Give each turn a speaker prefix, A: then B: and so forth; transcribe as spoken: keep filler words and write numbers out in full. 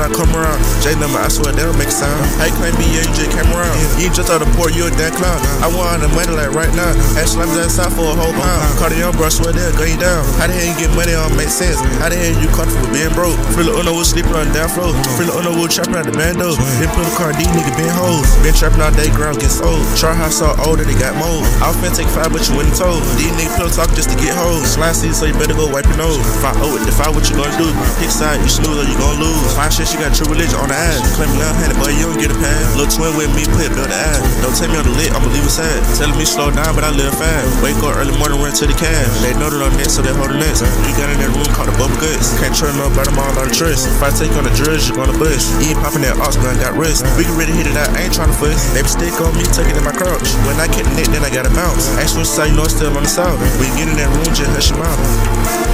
A: I come around. J number, I swear they don't make a sound. How you claim me, yeah, you just came around. You ain't just out the port, you a damn clown. I want the money like right now. Had slimed that side for a whole pound. Caught a young bro, swear they'll gun you down. How the hell you get money on make sense? How the hell you comfortable being broke? Free Uno was sleeping on the down floor. Free Uno was trapping out the bando. Then put a car, these niggas been hoes. Been trapping all day, ground get sold. Try house so old that they got mold. I was finna take five, but you wouldn't told. These niggas pillow talk just to get hoes. Slime season, so you better go wipe your nose. If I owe it, if I what you gonna do? Pick side, you snooze or you gon' lose. My shit, she got true religion on the ass. Claiming love handed, but you don't get a pass. Little twin with me, put build the ass. Don't take me on the lit, I'ma leave it sad. Telling me slow down, but I live fast. Wake up early morning, run to the cash. They know that I'm next, so they hold the next. We got in that room called the bubble guts. Can't trust nobody, I'm all out of trust. If I take you on the drugs, you gonna bust. You ain't popping that ox gun, got rust. We can really hit it out, I ain't tryna fuss. They stick on me, tuck it in my crotch. When I get the net, then I gotta bounce. Ask which side, you know it's still on the south. We get in that room, just hush your mouth.